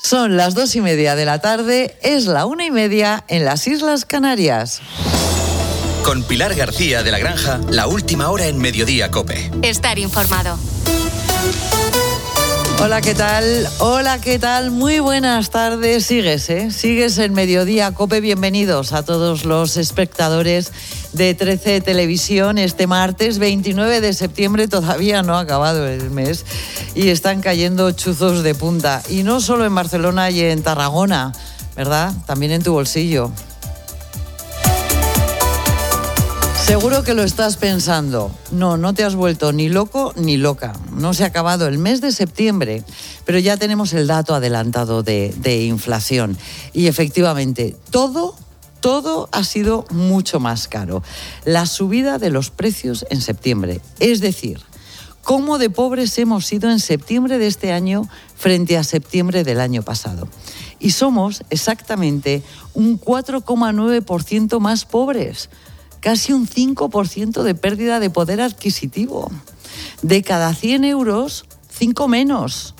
Son las 2:30 de la tarde, es la 1:30 en las Islas Canarias. Con Pilar García de la Granja, la última hora en Mediodía COPE. Estar informado. Hola, ¿qué tal? Hola, ¿qué tal? Muy buenas tardes. Sigues en Mediodía COPE. Bienvenidos a todos los espectadores de 13 Televisión. Este martes 29 de septiembre todavía no ha acabado el mes y están cayendo chuzos de punta. Y no solo en Barcelona y en Tarragona, ¿verdad? También en tu bolsillo. Seguro que lo estás pensando. No te has vuelto ni loco ni loca. No se ha acabado el mes de septiembre, pero ya tenemos el dato adelantado de inflación. Y efectivamente, todo ha sido mucho más caro. La subida de los precios en septiembre. Es decir, cómo de pobres hemos sido en septiembre de este año frente a septiembre del año pasado. Y somos exactamente un 4,9% más pobres. Casi un 5% de pérdida de poder adquisitivo. De cada 100 euros, 5 menos.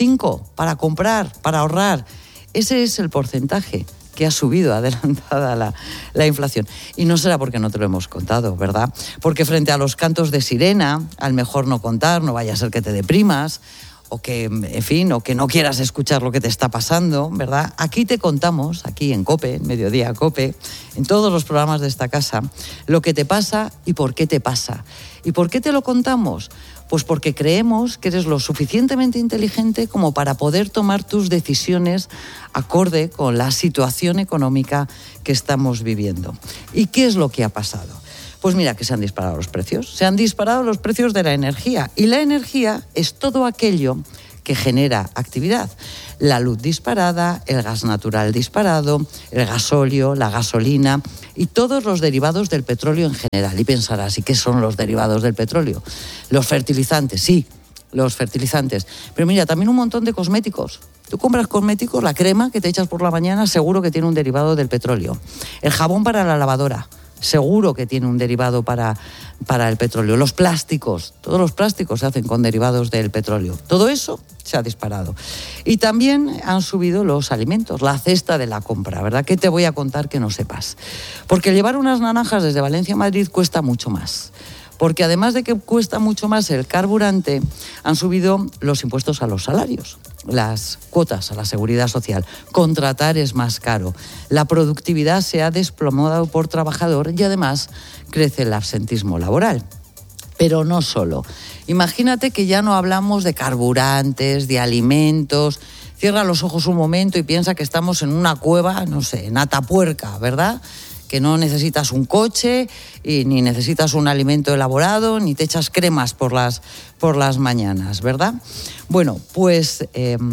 5 para comprar, para ahorrar. Ese es el porcentaje que ha subido adelantada la inflación. Y no será porque no te lo hemos contado, ¿verdad? Porque frente a los cantos de sirena, al mejor no contar, no vaya a ser que te deprimas, o que, en fin, o que no quieras escuchar lo que te está pasando, ¿verdad? Aquí te contamos, aquí en COPE, en Mediodía COPE, en todos los programas de esta casa, lo que te pasa y por qué te pasa. ¿Y por qué te lo contamos? Pues porque creemos que eres lo suficientemente inteligente como para poder tomar tus decisiones acorde con la situación económica que estamos viviendo. ¿Y qué es lo que ha pasado? Pues mira que se han disparado los precios. Se han disparado los precios de la energía. Y la energía es todo aquello que genera actividad. La luz disparada, el gas natural disparado, el gasóleo, la gasolina y todos los derivados del petróleo en general. Y pensarás, ¿y qué son los derivados del petróleo? Los fertilizantes, sí, los fertilizantes. Pero mira, también un montón de cosméticos. Tú compras cosméticos, la crema que te echas por la mañana seguro que tiene un derivado del petróleo. El jabón para la lavadora seguro que tiene un derivado para el petróleo. Los plásticos, todos los plásticos se hacen con derivados del petróleo. Todo eso se ha disparado. Y también han subido los alimentos, la cesta de la compra, ¿verdad? ¿Qué te voy a contar que no sepas? Porque llevar unas naranjas desde Valencia a Madrid cuesta mucho más. Porque además de que cuesta mucho más el carburante, han subido los impuestos a los salarios, las cuotas a la seguridad social. Contratar es más caro. La productividad se ha desplomado por trabajador y además crece el absentismo laboral. Pero no solo. Imagínate que ya no hablamos de carburantes, de alimentos. Cierra los ojos un momento y piensa que estamos en una cueva, no sé, en Atapuerca, ¿verdad? Que no necesitas un coche y ni necesitas un alimento elaborado, ni te echas cremas por las mañanas, ¿verdad? Bueno, pues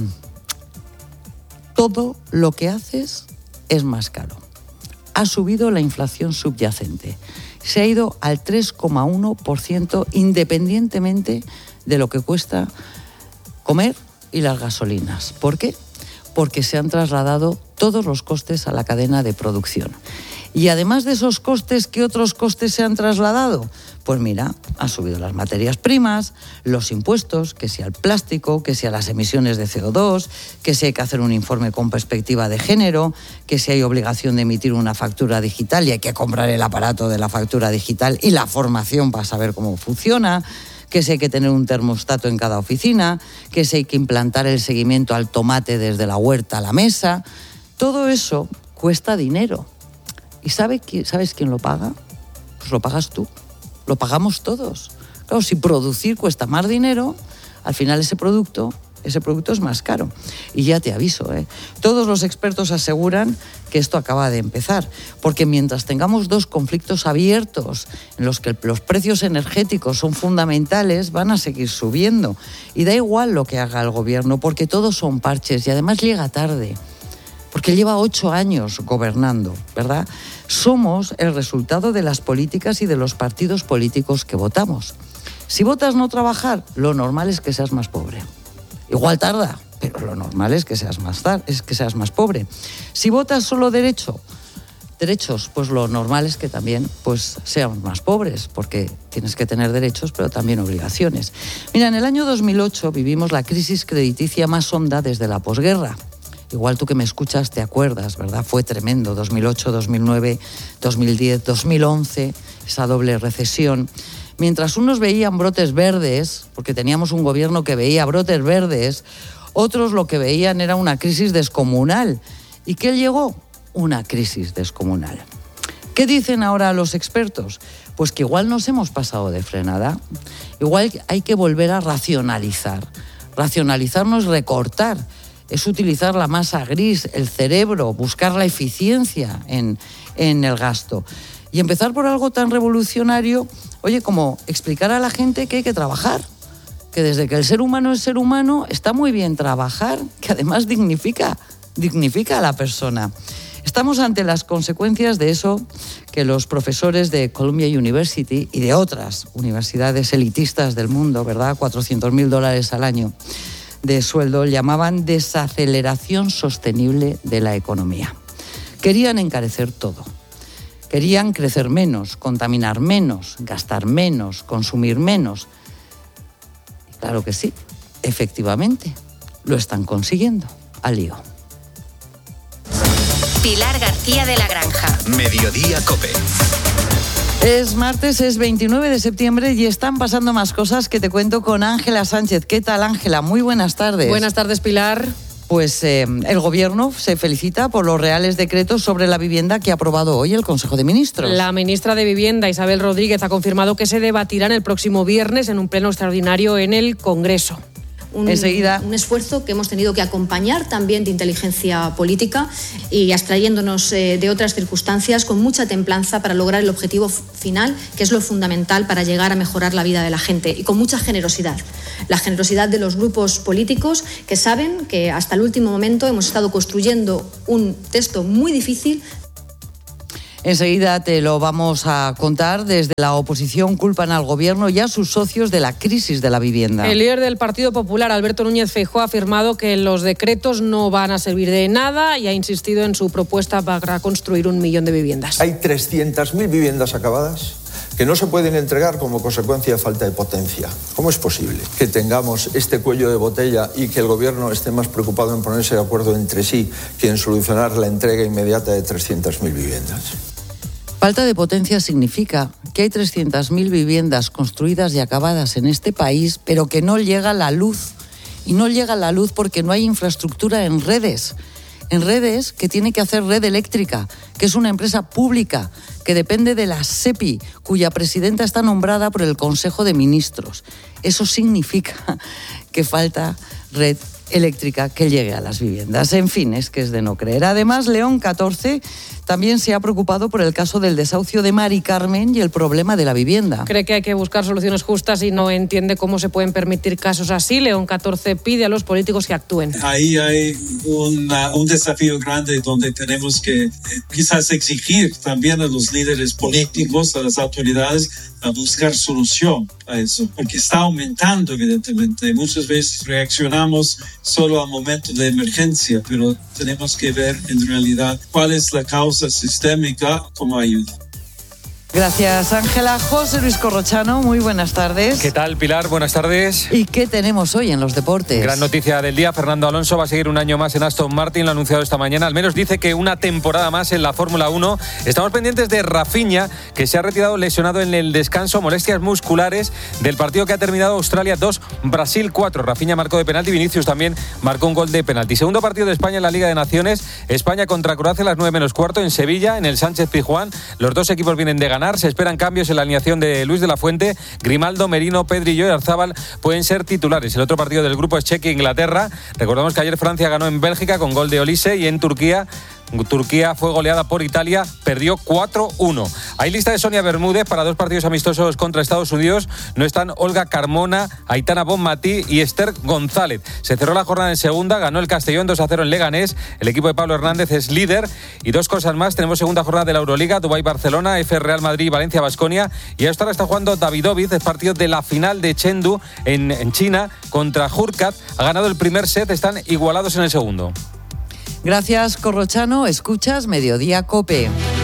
todo lo que haces es más caro. Ha subido la inflación subyacente. Se ha ido al 3,1% independientemente de lo que cuesta comer y las gasolinas. ¿Por qué? Porque se han trasladado todos los costes a la cadena de producción. Y además de esos costes, ¿qué otros costes se han trasladado? Pues mira, han subido las materias primas, los impuestos, que sea el plástico, que sea las emisiones de CO2, que si hay que hacer un informe con perspectiva de género, que si hay obligación de emitir una factura digital y hay que comprar el aparato de la factura digital y la formación para saber cómo funciona, que si hay que tener un termostato en cada oficina, que si hay que implantar el seguimiento al tomate desde la huerta a la mesa. Todo eso cuesta dinero. ¿Y sabes quién lo paga? Pues lo pagas tú, lo pagamos todos. Claro, si producir cuesta más dinero, al final ese producto es más caro. Y ya te aviso, todos los expertos aseguran que esto acaba de empezar, porque mientras tengamos dos conflictos abiertos en los que los precios energéticos son fundamentales, van a seguir subiendo. Y da igual lo que haga el gobierno, porque todos son parches y además llega tarde. Porque lleva 8 años gobernando, ¿verdad? Somos el resultado de las políticas y de los partidos políticos que votamos. Si votas no trabajar, lo normal es que seas más pobre. Igual tarda, pero lo normal es que seas más pobre. Si votas solo derechos, pues lo normal es que también pues seamos más pobres, porque tienes que tener derechos, pero también obligaciones. Mira, en el año 2008 vivimos la crisis crediticia más honda desde la posguerra. Igual tú que me escuchas te acuerdas, ¿verdad? Fue tremendo, 2008, 2009, 2010, 2011, esa doble recesión. Mientras unos veían brotes verdes, porque teníamos un gobierno que veía brotes verdes, otros lo que veían era una crisis descomunal. ¿Y qué llegó? Una crisis descomunal. ¿Qué dicen ahora los expertos? Pues que igual nos hemos pasado de frenada. Igual hay que volver a racionalizar. Racionalizar no es recortar, es utilizar la masa gris, el cerebro, buscar la eficiencia en el gasto. Y empezar por algo tan revolucionario, oye, como explicar a la gente que hay que trabajar, que desde que el ser humano es ser humano está muy bien trabajar, que además dignifica a la persona. Estamos ante las consecuencias de eso que los profesores de Columbia University y de otras universidades elitistas del mundo, ¿verdad?, $400.000 al año de sueldo, llamaban desaceleración sostenible de la economía. Querían encarecer todo. Querían crecer menos, contaminar menos, gastar menos, consumir menos. Y claro que sí, efectivamente, lo están consiguiendo. Al lío. Pilar García de la Granja. Mediodía COPE. Es martes, es 29 de septiembre y están pasando más cosas que te cuento con Ángela Sánchez. ¿Qué tal, Ángela? Muy buenas tardes. Buenas tardes, Pilar. Pues el Gobierno se felicita por los reales decretos sobre la vivienda que ha aprobado hoy el Consejo de Ministros. La ministra de Vivienda, Isabel Rodríguez, ha confirmado que se debatirán el próximo viernes en un pleno extraordinario en el Congreso. Enseguida. Un esfuerzo que hemos tenido que acompañar también de inteligencia política y abstrayéndonos de otras circunstancias con mucha templanza para lograr el objetivo final, que es lo fundamental para llegar a mejorar la vida de la gente, y con mucha generosidad. La generosidad de los grupos políticos que saben que hasta el último momento hemos estado construyendo un texto muy difícil. Enseguida te lo vamos a contar. Desde la oposición culpan al Gobierno y a sus socios de la crisis de la vivienda. El líder del Partido Popular, Alberto Núñez Feijóo, ha afirmado que los decretos no van a servir de nada y ha insistido en su propuesta para construir 1 millón de viviendas. Hay 300.000 viviendas acabadas que no se pueden entregar como consecuencia de falta de potencia. ¿Cómo es posible que tengamos este cuello de botella y que el Gobierno esté más preocupado en ponerse de acuerdo entre sí que en solucionar la entrega inmediata de 300.000 viviendas? Falta de potencia significa que hay 300.000 viviendas construidas y acabadas en este país, pero que no llega la luz. Y no llega la luz porque no hay infraestructura en redes. En redes que tiene que hacer Red Eléctrica, que es una empresa pública que depende de la SEPI, cuya presidenta está nombrada por el Consejo de Ministros. Eso significa que falta red eléctrica que llegue a las viviendas. En fin, es que es de no creer. Además, León XIV también se ha preocupado por el caso del desahucio de Mari Carmen y el problema de la vivienda. Cree que hay que buscar soluciones justas y no entiende cómo se pueden permitir casos así. León XIV pide a los políticos que actúen. Ahí hay un desafío grande donde tenemos que quizás exigir también a los líderes políticos, a las autoridades, a buscar solución a eso, porque está aumentando evidentemente. Muchas veces reaccionamos solo a momentos de emergencia, pero tenemos que ver en realidad cuál es la causa sistémica como ayuda. Gracias, Ángela. José Luis Corrochano, muy buenas tardes. ¿Qué tal, Pilar? Buenas tardes. ¿Y qué tenemos hoy en los deportes? Gran noticia del día. Fernando Alonso va a seguir un año más en Aston Martin, lo ha anunciado esta mañana. Al menos dice que una temporada más en la Fórmula 1. Estamos pendientes de Rafinha, que se ha retirado lesionado en el descanso, molestias musculares del partido que ha terminado Australia 2, Brasil 4. Rafinha marcó de penalti, Vinicius también marcó un gol de penalti. Segundo partido de España en la Liga de Naciones. España contra Croacia a las 9:15 en Sevilla, en el Sánchez-Pizjuán. Los dos equipos vienen de ganar. Se esperan cambios en la alineación de Luis de la Fuente. Grimaldo, Merino, Pedri y Oyarzabal pueden ser titulares. El otro partido del grupo es Chequia-Inglaterra. Recordamos que ayer Francia ganó en Bélgica con gol de Olise y en Turquía fue goleada por Italia, perdió 4-1. Hay lista de Sonia Bermúdez para 2 partidos amistosos contra Estados Unidos. No están Olga Carmona, Aitana Bonmatí y Esther González. Se cerró la jornada en segunda, ganó el Castellón 2-0 en Leganés. El equipo de Pablo Hernández es líder. Y 2 cosas más, tenemos segunda jornada de la Euroliga, Dubái-Barcelona, F Real Madrid y Valencia-Baskonia. Y ahora está jugando Davidovic, el partido de la final de Chengdu en China contra Hurkacz. Ha ganado el primer set, están igualados en el segundo. Gracias, Corrochano. Escuchas Mediodía COPE.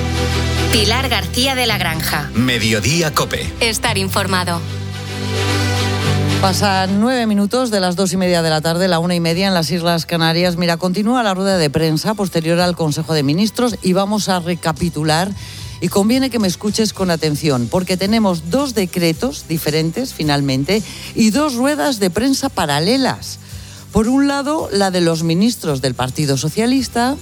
Pilar García de la Granja. Mediodía COPE. Estar informado. Pasan 9 minutos de las 2:30 de la tarde, la 1:30 en las Islas Canarias. Mira, continúa la rueda de prensa posterior al Consejo de Ministros y vamos a recapitular. Y conviene que me escuches con atención, porque tenemos 2 decretos diferentes, finalmente, y 2 ruedas de prensa paralelas. Por un lado, la de los ministros del Partido Socialista.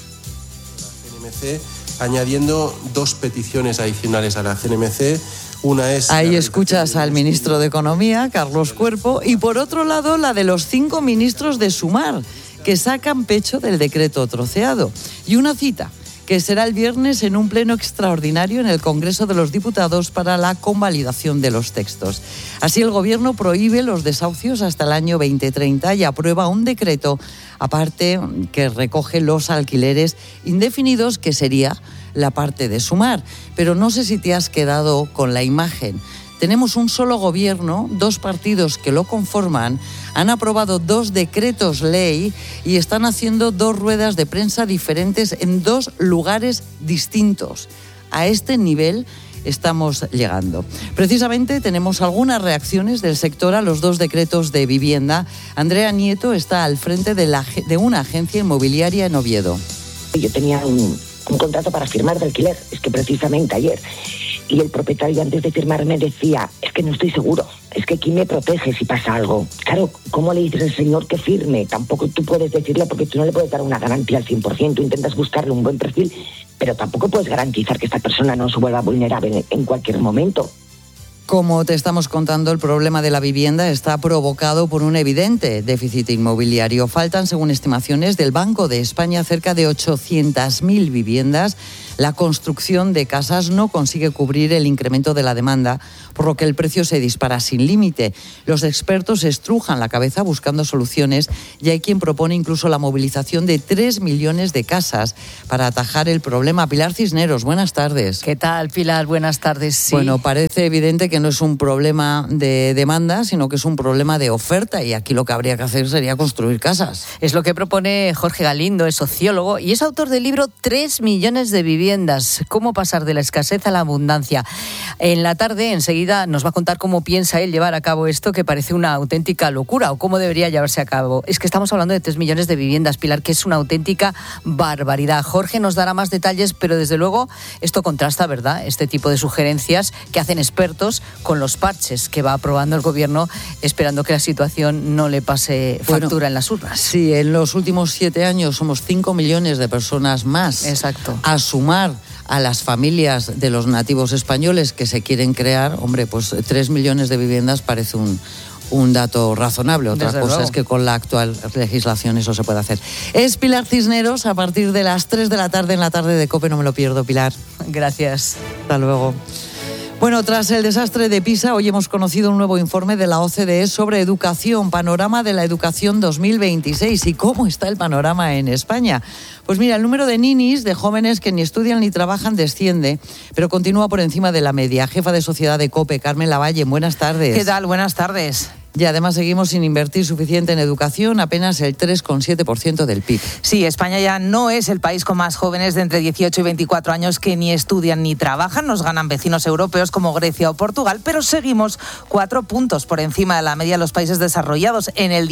La CNMC, añadiendo 2 peticiones adicionales a la CNMC. Una es... Ahí escuchas al ministro de Economía, Carlos Cuerpo, y por otro lado, la de los 5 ministros de Sumar, que sacan pecho del decreto troceado. Y una cita, que será el viernes en un pleno extraordinario en el Congreso de los Diputados para la convalidación de los textos. Así, el Gobierno prohíbe los desahucios hasta el año 2030 y aprueba un decreto aparte que recoge los alquileres indefinidos, que sería la parte de Sumar. Pero no sé si te has quedado con la imagen. Tenemos un solo gobierno, 2 partidos que lo conforman, han aprobado 2 decretos ley y están haciendo 2 ruedas de prensa diferentes en 2 lugares distintos. A este nivel estamos llegando. Precisamente tenemos algunas reacciones del sector a los 2 decretos de vivienda. Andrea Nieto está al frente de una agencia inmobiliaria en Oviedo. Yo tenía un contrato para firmar de alquiler, es que precisamente ayer, y el propietario antes de firmar me decía, es que no estoy seguro, es que ¿quién me protege si pasa algo? Claro, ¿cómo le dices al señor que firme? Tampoco tú puedes decirle, porque tú no le puedes dar una garantía al 100%, tú intentas buscarle un buen perfil, pero tampoco puedes garantizar que esta persona no se vuelva vulnerable en cualquier momento. Como te estamos contando, el problema de la vivienda está provocado por un evidente déficit inmobiliario. Faltan, según estimaciones del Banco de España, cerca de 800.000 viviendas. La construcción de casas no consigue cubrir el incremento de la demanda, por lo que el precio se dispara sin límite. Los expertos estrujan la cabeza buscando soluciones y hay quien propone incluso la movilización de 3 millones de casas para atajar el problema. Pilar Cisneros, buenas tardes. ¿Qué tal, Pilar? Buenas tardes. Sí. Bueno, parece evidente que no es un problema de demanda, sino que es un problema de oferta, y aquí lo que habría que hacer sería construir casas. Es lo que propone Jorge Galindo, es sociólogo y es autor del libro 3 millones de viviendas. ¿Cómo pasar de la escasez a la abundancia? En la tarde, enseguida, nos va a contar cómo piensa él llevar a cabo esto, que parece una auténtica locura, o cómo debería llevarse a cabo. Es que estamos hablando de 3 millones de viviendas, Pilar, que es una auténtica barbaridad. Jorge nos dará más detalles, pero desde luego esto contrasta, ¿verdad?, este tipo de sugerencias que hacen expertos con los parches que va aprobando el Gobierno, esperando que la situación no le pase factura en las urnas. Sí, en los últimos 7 años somos 5 millones de personas más. Exacto. A sumar a las familias de los nativos españoles que se quieren crear, hombre, pues 3 millones de viviendas parece un dato razonable. Otra Desde cosa luego. es que con la actual legislación eso se puede hacer. Es Pilar Cisneros a partir de las 3 de la tarde en la tarde de COPE. No me lo pierdo, Pilar. Gracias. Hasta luego. Bueno, tras el desastre de Pisa, hoy hemos conocido un nuevo informe de la OCDE sobre educación, panorama de la educación 2026. ¿Y cómo está el panorama en España? Pues mira, el número de ninis, de jóvenes que ni estudian ni trabajan, desciende, pero continúa por encima de la media. Jefa de Sociedad de COPE, Carmen Lavalle, buenas tardes. ¿Qué tal? Buenas tardes. Y además seguimos sin invertir suficiente en educación, apenas el 3,7% del PIB. Sí, España ya no es el país con más jóvenes de entre 18 y 24 años que ni estudian ni trabajan. Nos ganan vecinos europeos como Grecia o Portugal, pero seguimos 4 puntos por encima de la media de los países desarrollados, en el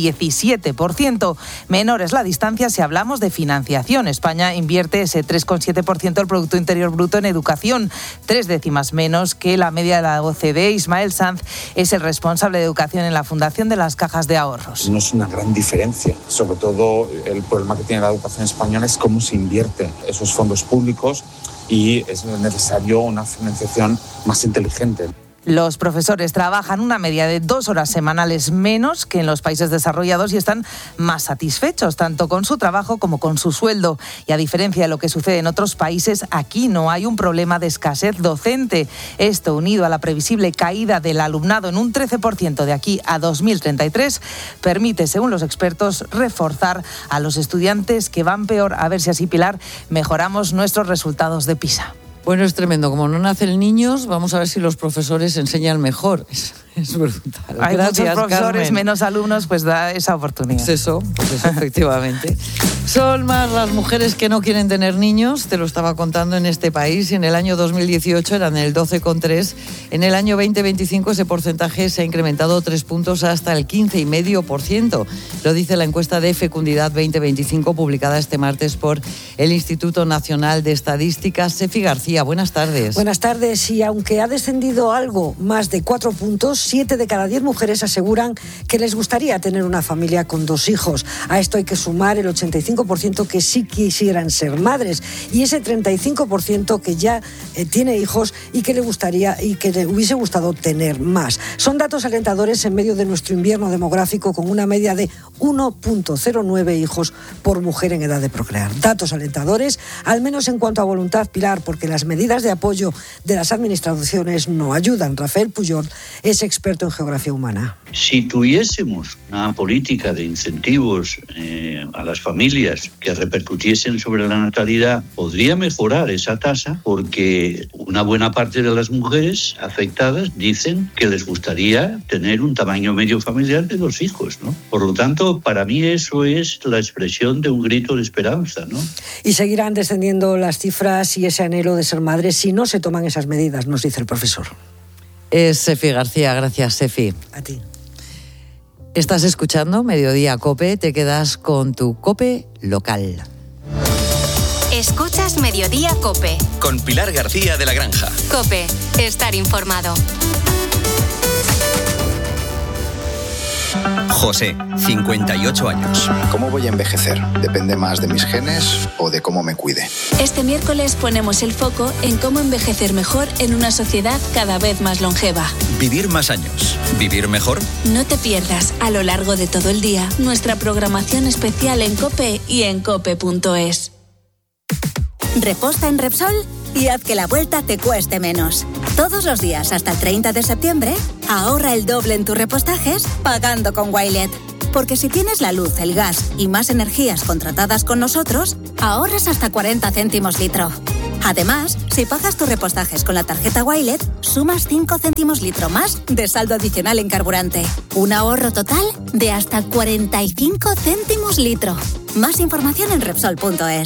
17%. Menor es la distancia si hablamos de financiación. España invierte ese 3,7% del Producto Interior Bruto en educación, 3 décimas menos que la media de la OCDE. Ismael Sanz es el responsable de educación en la Fundación de las Cajas de Ahorros. No es una gran diferencia. Sobre todo el problema que tiene la educación española es cómo se invierte esos fondos públicos, y es necesario una financiación más inteligente. Los profesores trabajan una media de 2 horas semanales menos que en los países desarrollados y están más satisfechos tanto con su trabajo como con su sueldo. Y a diferencia de lo que sucede en otros países, aquí no hay un problema de escasez docente. Esto, unido a la previsible caída del alumnado en un 13% de aquí a 2033, permite, según los expertos, reforzar a los estudiantes que van peor. A ver si así, Pilar, mejoramos nuestros resultados de PISA. Bueno, es tremendo. Como no nacen niños, vamos a ver si los profesores enseñan mejor. Es brutal. Hay Gracias, muchos profesores, Carmen. menos alumnos, pues da esa oportunidad. Pues eso, efectivamente. Son más las mujeres que no quieren tener niños, te lo estaba contando, en este país, y en el año 2018 eran el 12,3%. En el año 2025 ese porcentaje se ha incrementado 3 puntos hasta el 15,5%. Lo dice la encuesta de Fecundidad 2025 publicada este martes por el Instituto Nacional de Estadística. Sefi García, buenas tardes. Buenas tardes. Y aunque ha descendido algo, más de 4 puntos, 7 de cada 10 mujeres aseguran que les gustaría tener una familia con 2 hijos. A esto hay que sumar el 85% que sí quisieran ser madres y ese 35% que ya tiene hijos y que le hubiese gustado tener más. Son datos alentadores en medio de nuestro invierno demográfico, con una media de 1,09 hijos por mujer en edad de procrear. Datos alentadores, al menos en cuanto a voluntad, Pilar, porque las medidas de apoyo de las administraciones no ayudan. Rafael Pujol es experto en geografía humana. Si tuviésemos una política de incentivos a las familias que repercutiesen sobre la natalidad, podría mejorar esa tasa, porque una buena parte de las mujeres afectadas dicen que les gustaría tener un tamaño medio familiar de 2 hijos, ¿no? Por lo tanto, para mí eso es la expresión de un grito de esperanza, ¿no? Y seguirán descendiendo las cifras y ese anhelo de ser madres si no se toman esas medidas, nos dice el profesor. Es Sefi García, gracias, Sefi. A ti. Estás escuchando Mediodía COPE, te quedas con tu COPE local. Escuchas Mediodía COPE. Con Pilar García de la Granja. COPE, estar informado. José, 58 años. ¿Cómo voy a envejecer? ¿Depende más de mis genes o de cómo me cuide? Este miércoles ponemos el foco en cómo envejecer mejor en una sociedad cada vez más longeva. Vivir más años. ¿Vivir mejor? No te pierdas a lo largo de todo el día nuestra programación especial en COPE y en cope.es. Reposta en Repsol y haz que la vuelta te cueste menos. Todos los días hasta el 30 de septiembre, ahorra el doble en tus repostajes pagando con Wilet. Porque si tienes la luz, el gas y más energías contratadas con nosotros, ahorras hasta 40 céntimos litro. Además, si pagas tus repostajes con la tarjeta Wilet, sumas 5 céntimos litro más de saldo adicional en carburante. Un ahorro total de hasta 45 céntimos litro. Más información en Repsol.es.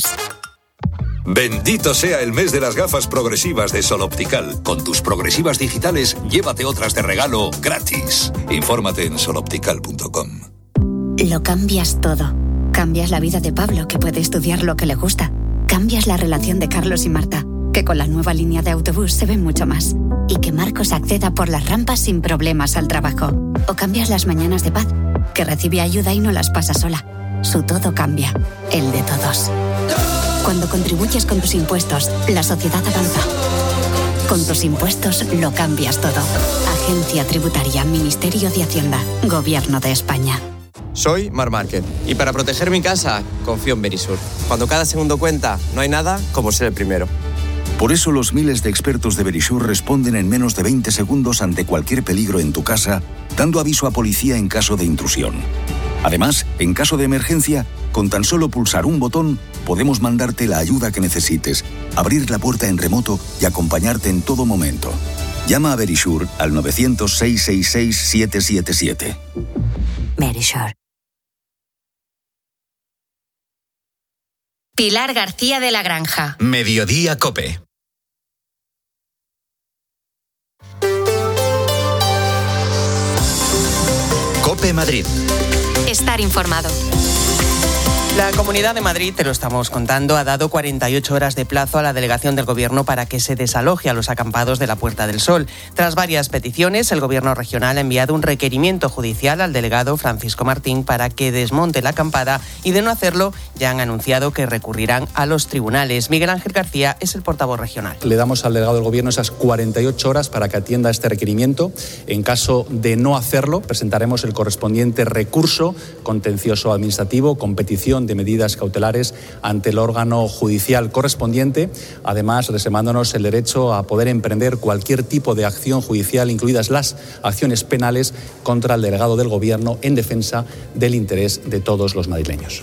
Bendito sea el mes de las gafas progresivas de Sol Optical. Con tus progresivas digitales, llévate otras de regalo gratis. Infórmate en soloptical.com. Lo cambias todo. Cambias la vida de Pablo, que puede estudiar lo que le gusta. Cambias la relación de Carlos y Marta, que con la nueva línea de autobús se ven mucho más. Y que Marcos acceda por las rampas sin problemas al trabajo. O cambias las mañanas de Paz, que recibe ayuda y no las pasa sola. Su todo cambia, el de todos. Cuando contribuyes con tus impuestos, la sociedad avanza. Con tus impuestos lo cambias todo. Agencia Tributaria, Ministerio de Hacienda, Gobierno de España. Soy Marc Márquez y para proteger mi casa confío en Verisur. Cuando cada segundo cuenta, no hay nada como ser el primero. Por eso los miles de expertos de Verisur responden en menos de 20 segundos ante cualquier peligro en tu casa, dando aviso a policía en caso de intrusión. Además, en caso de emergencia, con tan solo pulsar un botón, podemos mandarte la ayuda que necesites, abrir la puerta en remoto y acompañarte en todo momento. Llama a Verisur al 900-666-777. Verisur. Pilar García de la Granja. Mediodía COPE. COPE Madrid. Estar informado. La Comunidad de Madrid, te lo estamos contando, ha dado 48 horas de plazo a la delegación del Gobierno para que se desaloje a los acampados de la Puerta del Sol. Tras varias peticiones, el Gobierno regional ha enviado un requerimiento judicial al delegado Francisco Martín para que desmonte la acampada y, de no hacerlo, ya han anunciado que recurrirán a los tribunales. Miguel Ángel García es el portavoz regional. Le damos al delegado del Gobierno esas 48 horas para que atienda este requerimiento. En caso de no hacerlo, presentaremos el correspondiente recurso contencioso administrativo con petición de medidas cautelares ante el órgano judicial correspondiente, además reservándonos el derecho a poder emprender cualquier tipo de acción judicial, incluidas las acciones penales contra el delegado del Gobierno en defensa del interés de todos los madrileños.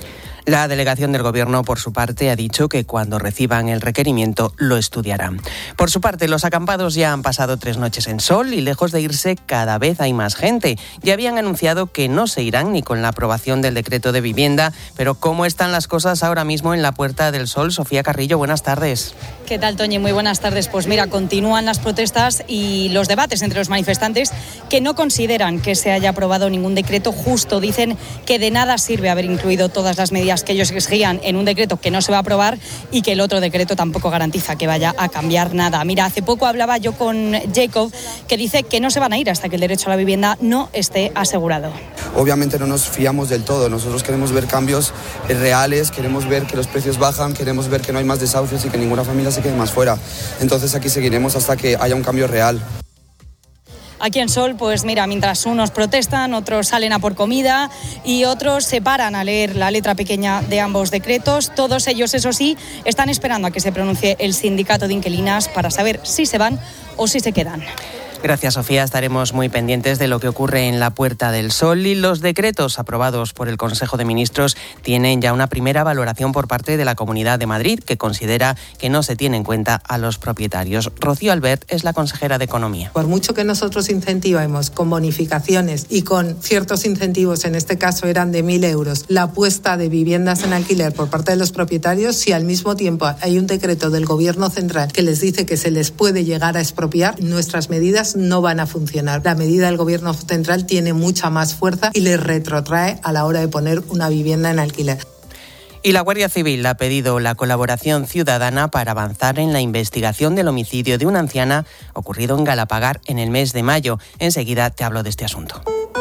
La delegación del Gobierno, por su parte, ha dicho que cuando reciban el requerimiento lo estudiarán. Por su parte, los acampados ya han pasado 3 noches en sol y lejos de irse cada vez hay más gente. Ya habían anunciado que no se irán ni con la aprobación del decreto de vivienda, pero ¿cómo están las cosas ahora mismo en la Puerta del Sol? Sofía Carrillo, buenas tardes. ¿Qué tal, Toñi? Muy buenas tardes. Pues mira, continúan las protestas y los debates entre los manifestantes que no consideran que se haya aprobado ningún decreto justo. Dicen que de nada sirve haber incluido todas las medidas que ellos exigían en un decreto que no se va a aprobar y que el otro decreto tampoco garantiza que vaya a cambiar nada. Mira, hace poco hablaba yo con Jacob, que dice que no se van a ir hasta que el derecho a la vivienda no esté asegurado. Obviamente no nos fiamos del todo. Nosotros queremos ver cambios reales, queremos ver que los precios bajan, queremos ver que no hay más desahucios y que ninguna familia se quede más fuera. Entonces aquí seguiremos hasta que haya un cambio real. Aquí en Sol, pues mira, mientras unos protestan, otros salen a por comida y otros se paran a leer la letra pequeña de ambos decretos. Todos ellos, eso sí, están esperando a que se pronuncie el sindicato de inquilinas para saber si se van o si se quedan. Gracias, Sofía. Estaremos muy pendientes de lo que ocurre en la Puerta del Sol y los decretos aprobados por el Consejo de Ministros tienen ya una primera valoración por parte de la Comunidad de Madrid, que considera que no se tiene en cuenta a los propietarios. Rocío Albert es la consejera de Economía. Por mucho que nosotros incentivemos con bonificaciones y con ciertos incentivos, en este caso eran de 1.000 euros, la puesta de viviendas en alquiler por parte de los propietarios, si al mismo tiempo hay un decreto del Gobierno central que les dice que se les puede llegar a expropiar, nuestras medidas no van a funcionar. La medida del Gobierno central tiene mucha más fuerza y les retrotrae a la hora de poner una vivienda en alquiler. Y la Guardia Civil ha pedido la colaboración ciudadana para avanzar en la investigación del homicidio de una anciana ocurrido en Galapagar en el mes de mayo. Enseguida te hablo de este asunto.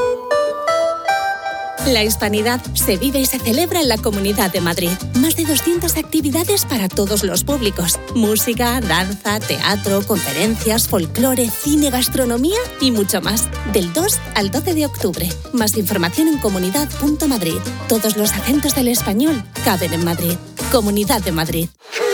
La hispanidad se vive y se celebra en la Comunidad de Madrid. Más de 200 actividades para todos los públicos. Música, danza, teatro, conferencias, folclore, cine, gastronomía y mucho más. Del 2 al 12 de octubre. Más información en comunidad.madrid. Todos los acentos del español caben en Madrid. Comunidad de Madrid.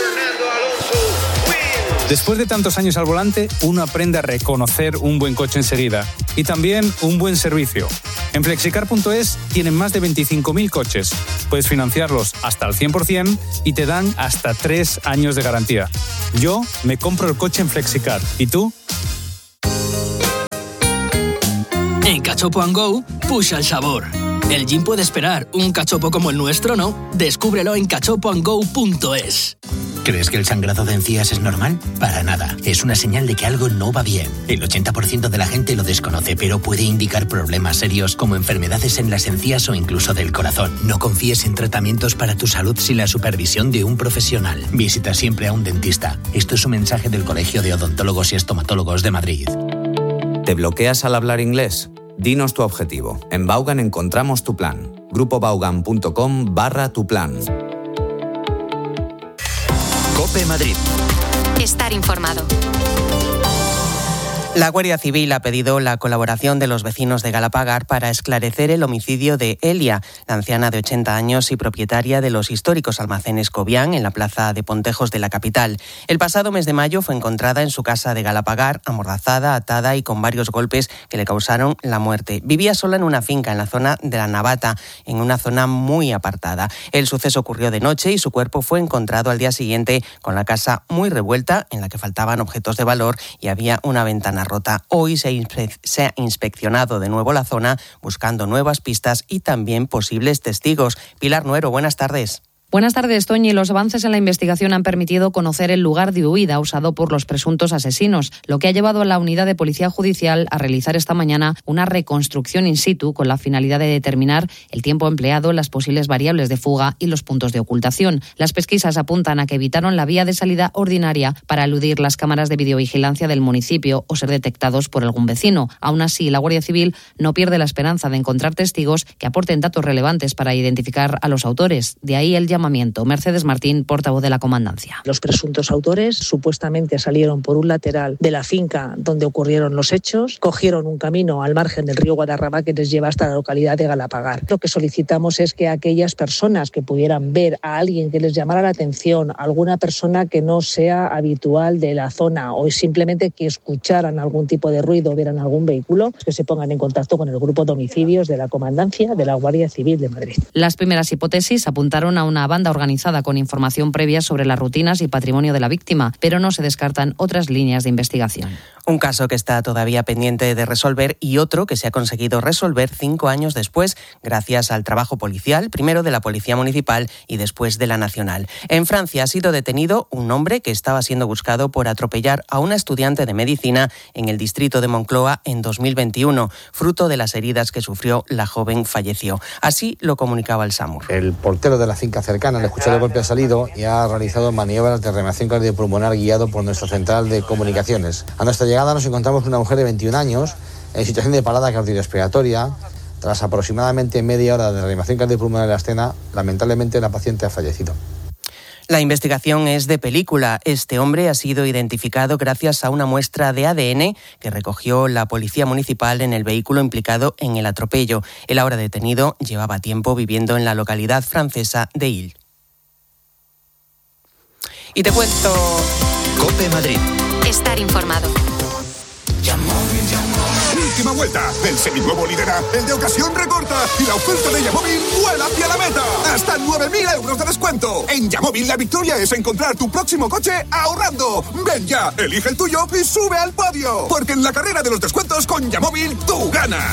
Después de tantos años al volante, uno aprende a reconocer un buen coche enseguida y también un buen servicio. En Flexicar.es tienen más de 25.000 coches. Puedes financiarlos hasta al 100% y te dan hasta 3 años de garantía. Yo me compro el coche en Flexicar. ¿Y tú? En Cachopo & Go, pusha el sabor. El gin puede esperar, un cachopo como el nuestro no. Descúbrelo en cachopoandgo.es. ¿Crees que el sangrado de encías es normal? Para nada. Es una señal de que algo no va bien. El 80% de la gente lo desconoce, pero puede indicar problemas serios como enfermedades en las encías o incluso del corazón. No confíes en tratamientos para tu salud sin la supervisión de un profesional. Visita siempre a un dentista. Esto es un mensaje del Colegio de Odontólogos y Estomatólogos de Madrid. ¿Te bloqueas al hablar inglés? Dinos tu objetivo. En Vaughan encontramos tu plan. grupovaughan.com/tu plan. COPE Madrid. Estar informado. La Guardia Civil ha pedido la colaboración de los vecinos de Galapagar para esclarecer el homicidio de Elia, la anciana de 80 años y propietaria de los históricos almacenes Cobian en la plaza de Pontejos de la capital. El pasado mes de mayo fue encontrada en su casa de Galapagar, amordazada, atada y con varios golpes que le causaron la muerte. Vivía sola en una finca en la zona de La Navata, en una zona muy apartada. El suceso ocurrió de noche y su cuerpo fue encontrado al día siguiente con la casa muy revuelta, en la que faltaban objetos de valor y había una ventana rota. Hoy se ha inspeccionado de nuevo la zona buscando nuevas pistas y también posibles testigos. Pilar Nuero, buenas tardes. Buenas tardes, Toñi. Los avances en la investigación han permitido conocer el lugar de huida usado por los presuntos asesinos, lo que ha llevado a la unidad de policía judicial a realizar esta mañana una reconstrucción in situ con la finalidad de determinar el tiempo empleado, las posibles variables de fuga y los puntos de ocultación. Las pesquisas apuntan a que evitaron la vía de salida ordinaria para eludir las cámaras de videovigilancia del municipio o ser detectados por algún vecino. Aún así, la Guardia Civil no pierde la esperanza de encontrar testigos que aporten datos relevantes para identificar a los autores. De ahí el llamado llamamiento. Mercedes Martín, portavoz de la comandancia. Los presuntos autores supuestamente salieron por un lateral de la finca donde ocurrieron los hechos, cogieron un camino al margen del río Guadarrama que les lleva hasta la localidad de Galapagar. Lo que solicitamos es que aquellas personas que pudieran ver a alguien que les llamara la atención, alguna persona que no sea habitual de la zona o simplemente que escucharan algún tipo de ruido o vieran algún vehículo, que se pongan en contacto con el grupo de homicidios de la Comandancia de la Guardia Civil de Madrid. Las primeras hipótesis apuntaron a una banda organizada con información previa sobre las rutinas y patrimonio de la víctima, pero no se descartan otras líneas de investigación. Un caso que está todavía pendiente de resolver y otro que se ha conseguido resolver 5 años después, gracias al trabajo policial, primero de la Policía Municipal y después de la Nacional. En Francia ha sido detenido un hombre que estaba siendo buscado por atropellar a una estudiante de medicina en el distrito de Moncloa en 2021. Fruto de las heridas que sufrió, la joven falleció. Así lo comunicaba el SAMUR. El portero de la finca cercana, al escuchar el golpe, ha salido y ha realizado maniobras de reanimación cardiopulmonar guiado por nuestra central de comunicaciones. A nuestra llegada nos encontramos con una mujer de 21 años en situación de parada cardiorrespiratoria. Tras aproximadamente media hora de reanimación cardiopulmonar en la escena, lamentablemente la paciente ha fallecido. La investigación es de película. Este hombre ha sido identificado gracias a una muestra de ADN que recogió la Policía Municipal en el vehículo implicado en el atropello. El ahora detenido llevaba tiempo viviendo en la localidad francesa de Ile. Y te cuento... COPE Madrid. Estar informado. Última vuelta. El seminuevo lidera, el de ocasión recorta y la oferta de Yamóvil vuela hacia la meta. Hasta 9.000 euros de descuento. En Yamóvil la victoria es encontrar tu próximo coche ahorrando. Ven ya, elige el tuyo y sube al podio. Porque en la carrera de los descuentos con Yamóvil tú ganas.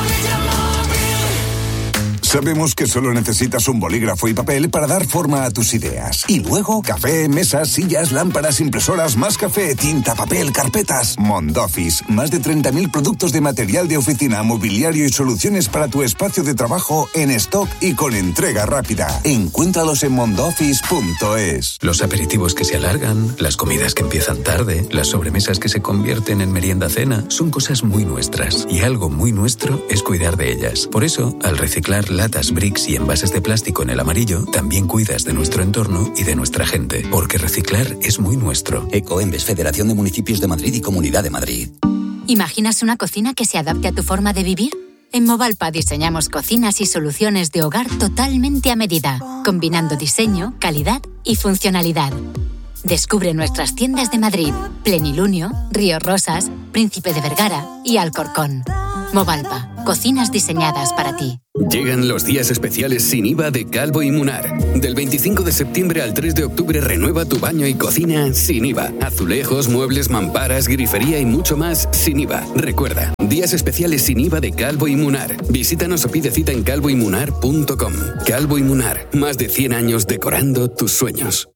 Sabemos que solo necesitas un bolígrafo y papel para dar forma a tus ideas. Y luego, café, mesas, sillas, lámparas, impresoras, más café, tinta, papel, carpetas. Mondoffice, más de 30.000 productos de material de oficina, mobiliario y soluciones para tu espacio de trabajo en stock y con entrega rápida. Encuéntralos en mondoffice.es. Los aperitivos que se alargan, las comidas que empiezan tarde, las sobremesas que se convierten en merienda-cena, son cosas muy nuestras. Y algo muy nuestro es cuidar de ellas. Por eso, al reciclar latas, bricks y envases de plástico en el amarillo, también cuidas de nuestro entorno y de nuestra gente, porque reciclar es muy nuestro. Ecoembes, Federación de Municipios de Madrid y Comunidad de Madrid. ¿Imaginas una cocina que se adapte a tu forma de vivir? En Movalpa diseñamos cocinas y soluciones de hogar totalmente a medida, combinando diseño, calidad y funcionalidad. Descubre nuestras tiendas de Madrid, Plenilunio, Río Rosas, Príncipe de Vergara y Alcorcón. Movalpa, cocinas diseñadas para ti. Llegan los días especiales sin IVA de Calvo y Munar. Del 25 de septiembre al 3 de octubre renueva tu baño y cocina sin IVA. Azulejos, muebles, mamparas, grifería y mucho más sin IVA. Recuerda, días especiales sin IVA de Calvo y Munar. Visítanos o pide cita en calvoymunar.com. Calvo y Munar, más de 100 años decorando tus sueños.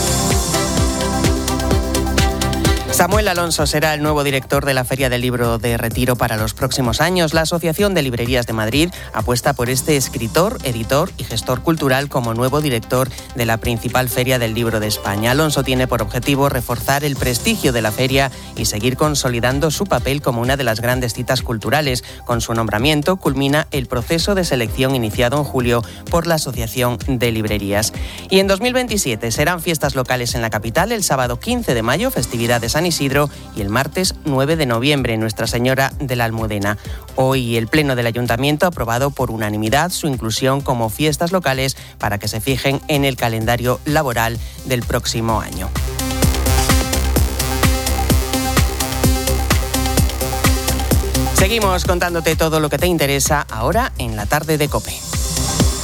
Samuel Alonso será el nuevo director de la Feria del Libro de Retiro para los próximos años. La Asociación de Librerías de Madrid apuesta por este escritor, editor y gestor cultural como nuevo director de la principal Feria del Libro de España. Alonso tiene por objetivo reforzar el prestigio de la feria y seguir consolidando su papel como una de las grandes citas culturales. Con su nombramiento culmina el proceso de selección iniciado en julio por la Asociación de Librerías. Y en 2027 serán fiestas locales en la capital, el sábado 15 de mayo, festividad de San Isidro, y el martes 9 de noviembre, Nuestra Señora de la Almudena. Hoy el Pleno del Ayuntamiento ha aprobado por unanimidad su inclusión como fiestas locales para que se fijen en el calendario laboral del próximo año. Seguimos contándote todo lo que te interesa ahora en la tarde de COPE.